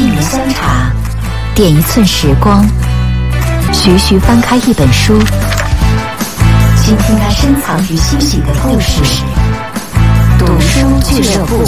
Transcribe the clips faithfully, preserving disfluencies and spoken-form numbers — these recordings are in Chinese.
壶香茶，点一寸时光，徐徐翻开一本书，倾听那深藏于心底的故事。读书俱乐部，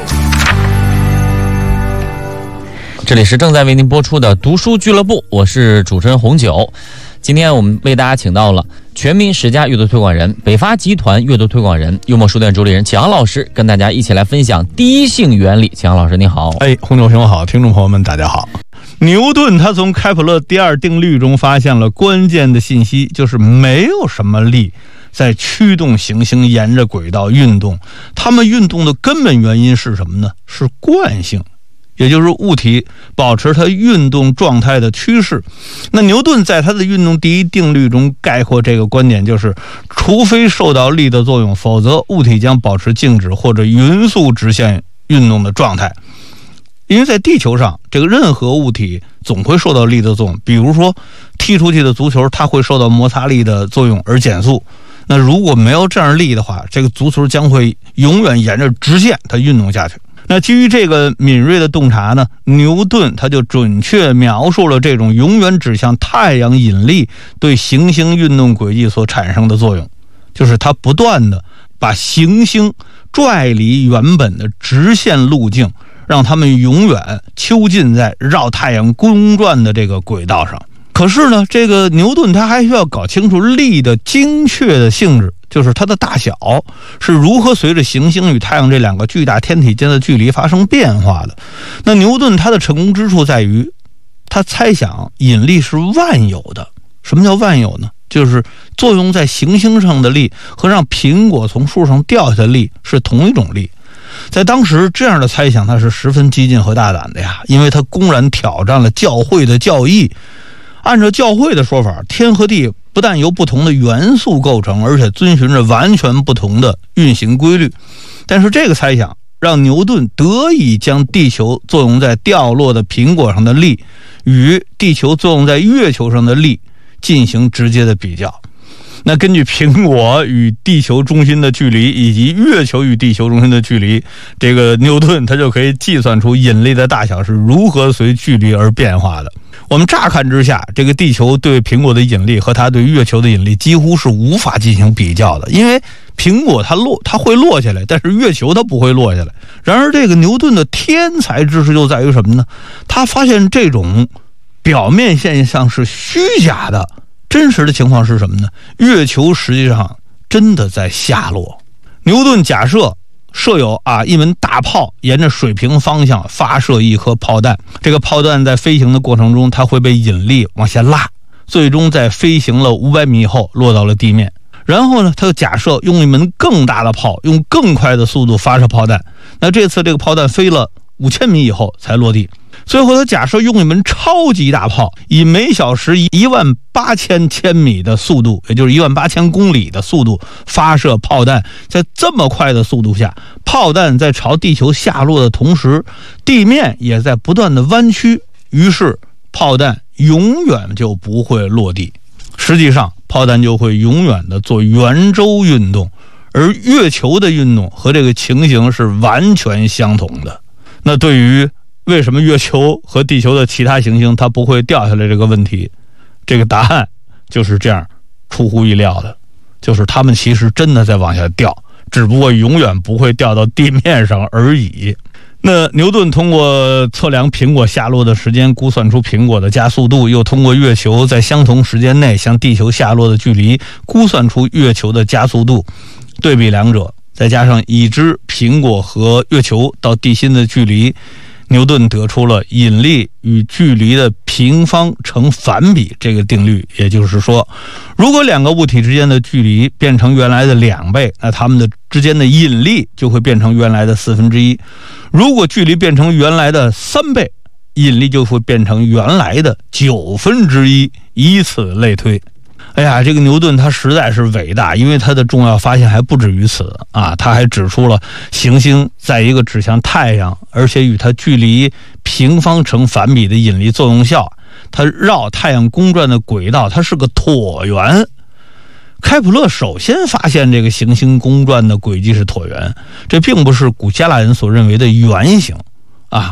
这里是正在为您播出的读书俱乐部，我是主持人红九。今天我们为大家请到了全民十佳阅读推广人、北发集团阅读推广人、幽默书店主理人启航老师，跟大家一起来分享第一性原理。启航老师你好。 哎，红九兄好，听众朋友们大家好。牛顿他从开普勒第二定律中发现了关键的信息，就是没有什么力在驱动行星沿着轨道运动，它们运动的根本原因是什么呢？是惯性，也就是物体保持它运动状态的趋势。那牛顿在他的运动第一定律中概括这个观点，就是除非受到力的作用，否则物体将保持静止或者匀速直线运动的状态。因为在地球上，这个任何物体总会受到力的作用，比如说踢出去的足球，它会受到摩擦力的作用而减速。那如果没有这样力的话，这个足球将会永远沿着直线它运动下去。那基于这个敏锐的洞察呢，牛顿他就准确描述了这种永远指向太阳引力对行星运动轨迹所产生的作用，就是它不断的把行星拽离原本的直线路径，让它们永远囚禁在绕太阳公转的这个轨道上。可是呢，这个牛顿他还需要搞清楚力的精确的性质，就是它的大小是如何随着行星与太阳这两个巨大天体间的距离发生变化的。那牛顿他的成功之处在于，他猜想引力是万有的。什么叫万有呢？就是作用在行星上的力和让苹果从树上掉下的力是同一种力。在当时，这样的猜想它是十分激进和大胆的呀，因为它公然挑战了教会的教义。按照教会的说法，天和地不但由不同的元素构成，而且遵循着完全不同的运行规律。但是这个猜想让牛顿得以将地球作用在掉落的苹果上的力与地球作用在月球上的力进行直接的比较。那根据苹果与地球中心的距离以及月球与地球中心的距离，这个牛顿他就可以计算出引力的大小是如何随距离而变化的。我们乍看之下，这个地球对苹果的引力和它对月球的引力几乎是无法进行比较的，因为苹果它落它会落下来，但是月球它不会落下来。然而这个牛顿的天才之处就在于什么呢？他发现这种表面现象是虚假的，真实的情况是什么呢？月球实际上真的在下落。牛顿假设设有啊一门大炮沿着水平方向发射一颗炮弹，这个炮弹在飞行的过程中，它会被引力往下拉，最终在飞行了五百米以后落到了地面。然后呢，他就假设用一门更大的炮，用更快的速度发射炮弹，那这次这个炮弹飞了五千米以后才落地。最后他假设用一门超级大炮，以每小时一万八千千米的速度，也就是一万八千公里的速度发射炮弹。在这么快的速度下，炮弹在朝地球下落的同时，地面也在不断的弯曲，于是炮弹永远就不会落地。实际上炮弹就会永远的做圆周运动，而月球的运动和这个情形是完全相同的。那对于为什么月球和地球的其他行星它不会掉下来这个问题，这个答案就是这样出乎意料的，就是它们其实真的在往下掉，只不过永远不会掉到地面上而已。那牛顿通过测量苹果下落的时间，估算出苹果的加速度，又通过月球在相同时间内向地球下落的距离，估算出月球的加速度。对比两者，再加上已知苹果和月球到地心的距离，牛顿得出了引力与距离的平方成反比这个定律。也就是说，如果两个物体之间的距离变成原来的两倍，那它们的之间的引力就会变成原来的四分之一。如果距离变成原来的三倍，引力就会变成原来的九分之一，以此类推。哎呀，这个牛顿他实在是伟大，因为他的重要发现还不止于此啊！他还指出了行星在一个指向太阳，而且与它距离平方成反比的引力作用下，它绕太阳公转的轨道它是个椭圆。开普勒首先发现这个行星公转的轨迹是椭圆，这并不是古希腊人所认为的圆形啊。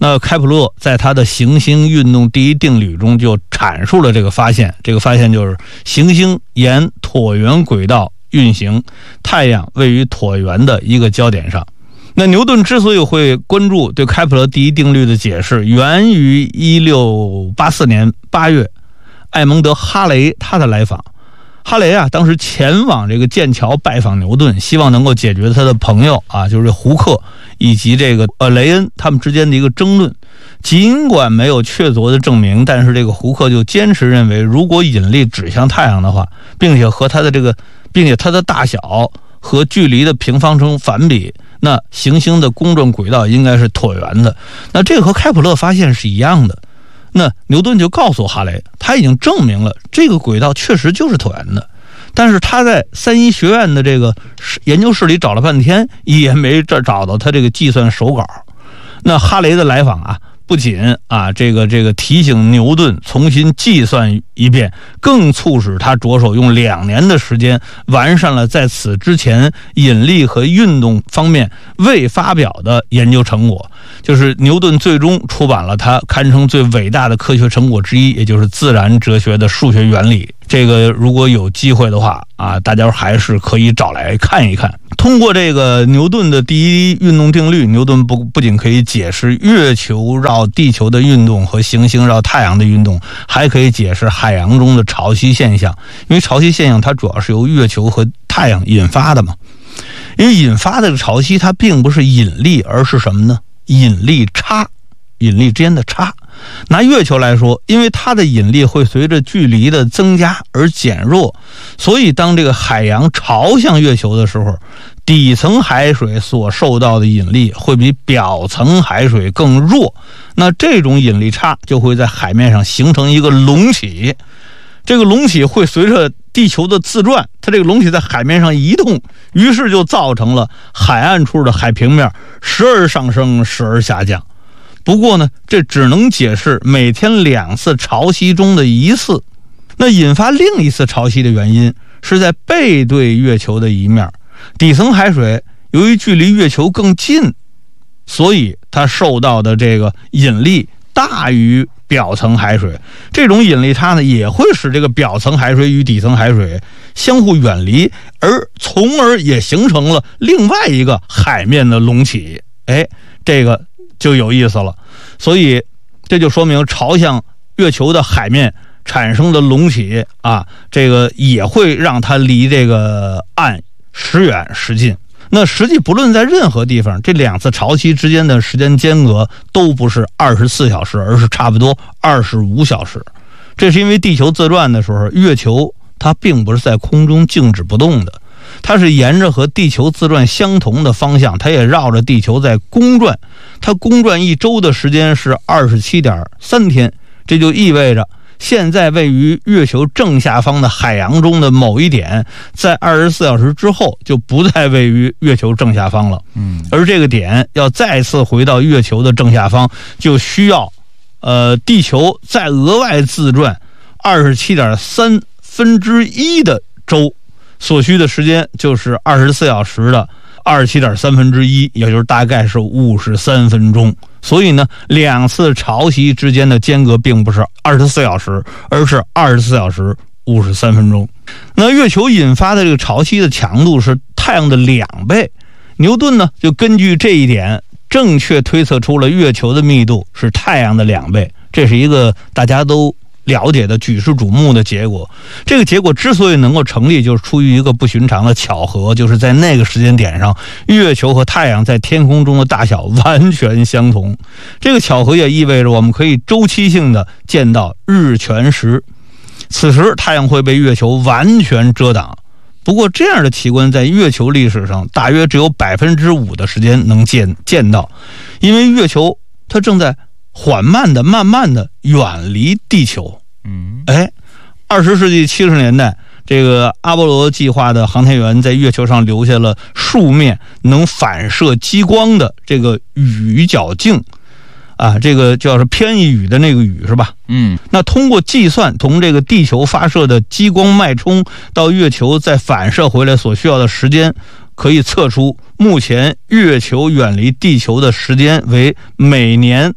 那开普勒在他的行星运动第一定律中就阐述了这个发现，这个发现就是行星沿椭圆轨道运行，太阳位于椭圆的一个焦点上。那牛顿之所以会关注对开普勒第一定律的解释，源于一六八四年八月艾蒙德·哈雷他的来访。哈雷啊，当时前往这个剑桥拜访牛顿，希望能够解决他的朋友啊，就是胡克以及这个呃雷恩他们之间的一个争论。尽管没有确凿的证明，但是这个胡克就坚持认为，如果引力指向太阳的话，并且和它的这个，并且它的大小和距离的平方成反比，那行星的公转轨道应该是椭圆的。那这个和开普勒发现是一样的。那牛顿就告诉哈雷，他已经证明了这个轨道确实就是椭圆的，但是他在三一学院的这个研究室里找了半天，也没找到他这个计算手稿。那哈雷的来访啊，不仅啊这个这个提醒牛顿重新计算一遍，更促使他着手用两年的时间完善了在此之前引力和运动方面未发表的研究成果。就是牛顿最终出版了他堪称最伟大的科学成果之一，也就是自然哲学的数学原理。这个如果有机会的话啊，大家还是可以找来看一看。通过这个牛顿的第一运动定律，牛顿不不仅可以解释月球绕地球的运动和行星绕太阳的运动，还可以解释海洋中的潮汐现象。因为潮汐现象它主要是由月球和太阳引发的嘛。因为引发的潮汐它并不是引力，而是什么呢？引力差，引力之间的差。拿月球来说，因为它的引力会随着距离的增加而减弱，所以当这个海洋朝向月球的时候，底层海水所受到的引力会比表层海水更弱。那这种引力差就会在海面上形成一个隆起，这个隆起会随着地球的自转，它这个隆起在海面上移动，于是就造成了海岸处的海平面时而上升，时而下降。不过呢，这只能解释每天两次潮汐中的一次。那引发另一次潮汐的原因是在背对月球的一面，底层海水由于距离月球更近，所以它受到的这个引力大于表层海水。这种引力差呢，也会使这个表层海水与底层海水相互远离，而从而也形成了另外一个海面的隆起。哎，这个就有意思了。所以这就说明朝向月球的海面产生的隆起啊，这个也会让它离这个岸时远时近。那实际不论在任何地方，这两次潮汐之间的时间间隔都不是二十四小时，而是差不多二十五小时。这是因为地球自转的时候，月球它并不是在空中静止不动的，它是沿着和地球自转相同的方向，它也绕着地球在公转。它公转一周的时间是二十七点三天，这就意味着现在位于月球正下方的海洋中的某一点，在二十四小时之后就不再位于月球正下方了。嗯，而这个点要再次回到月球的正下方，就需要呃地球再额外自转二十七点三分之一的周，所需的时间就是二十四小时的二十七点三分之一，也就是大概是五十三分钟。所以呢，两次潮汐之间的间隔并不是二十四小时，而是二十四小时五十三分钟。那月球引发的这个潮汐的强度是太阳的两倍，牛顿呢就根据这一点正确推测出了月球的密度是太阳的两倍。这是一个大家都了解的举世瞩目的结果。这个结果之所以能够成立，就是出于一个不寻常的巧合，就是在那个时间点上，月球和太阳在天空中的大小完全相同。这个巧合也意味着我们可以周期性的见到日全食，此时太阳会被月球完全遮挡。不过这样的奇观在月球历史上大约只有百分之五的时间能见见到，因为月球它正在缓慢的慢慢的远离地球。嗯，哎，二十世纪七十年代，这个阿波罗计划的航天员在月球上留下了数面能反射激光的这个雨角镜啊，这个叫是偏义雨的那个雨是吧？嗯，那通过计算从这个地球发射的激光脉冲到月球再反射回来所需要的时间，可以测出目前月球远离地球的时间为每年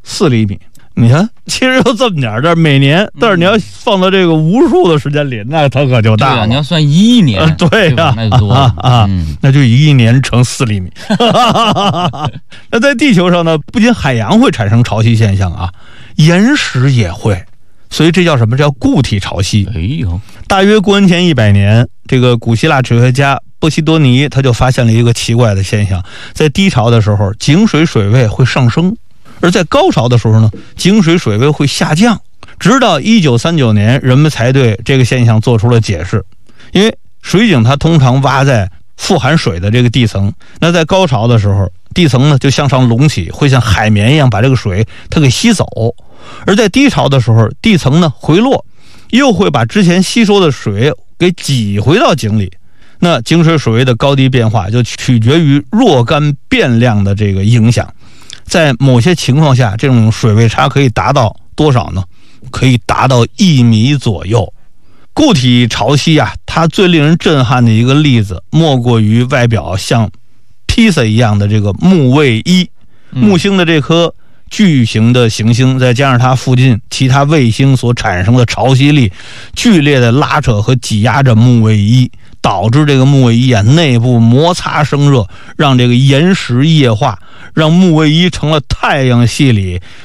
四厘米。你看，其实就这么点儿，每年，但是你要放到这个无数的时间里，那它可就大了。 对啊，你要算一亿年， 呃、对呀、啊， 那就多了啊啊、 嗯， 那就一亿年乘四厘米。那在地球上呢，不仅海洋会产生潮汐现象啊，岩石也会，所以这叫什么？这叫固体潮汐。 哎呦， 大约公元前一百年，这个古希腊哲学家波西多尼他就发现了一个奇怪的现象，在低潮的时候，井水水位会上升。而在高潮的时候呢，井水水位会下降，直到一九三九年，人们才对这个现象做出了解释。因为水井它通常挖在富含水的这个地层，那在高潮的时候，地层呢就向上隆起，会像海绵一样把这个水它给吸走；而在低潮的时候，地层呢回落，又会把之前吸收的水给挤回到井里。那井水水位的高低变化就取决于若干变量的这个影响。在某些情况下，这种水位差可以达到多少呢？可以达到一米左右。固体潮汐啊，它最令人震撼的一个例子，莫过于外表像披萨一样的这个木卫一。木星的这颗巨型的行星，再加上它附近其他卫星所产生的潮汐力，剧烈的拉扯和挤压着木卫一，导致这个木卫一啊内部摩擦生热，让这个岩石液化，让木卫一成了太阳系里